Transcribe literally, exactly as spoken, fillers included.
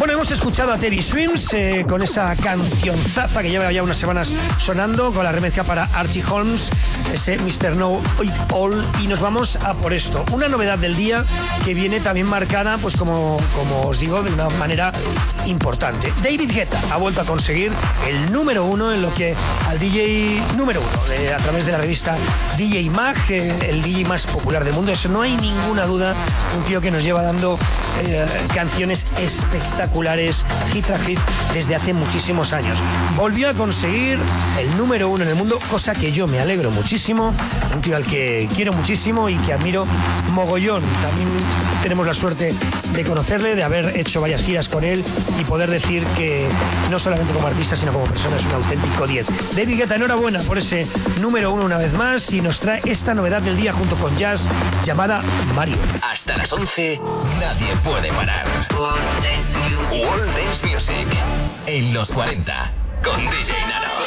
Bueno, hemos escuchado a Teddy Swims eh, con esa cancionzaza que lleva ya unas semanas sonando, con la remezcla para Archie Holmes, ese mister Know It All, y nos vamos a por esto. Una novedad del día que viene también marcada, pues como, como os digo, de una manera importante. David Guetta ha vuelto a conseguir el número uno en lo que al D J número uno, eh, a través de la revista D J Mag, eh, el D J más popular del mundo. Eso no hay ninguna duda. Un tío que nos lleva dando eh, canciones espectaculares, hit tras hit, desde hace muchísimos años. Volvió a conseguir el número uno en el mundo, cosa que yo me alegro muchísimo. Un tío al que quiero muchísimo y que admiro mogollón. También tenemos la suerte de conocerle, de haber hecho varias giras con él y poder decir que no solamente como artista, sino como persona es un auténtico diez. David Guetta, enhorabuena por ese número uno una vez más, y nos trae esta novedad del día junto con Jazz llamada Mario. Hasta las once, nadie puede parar. World Dance Music en los cuarenta con D J Nano.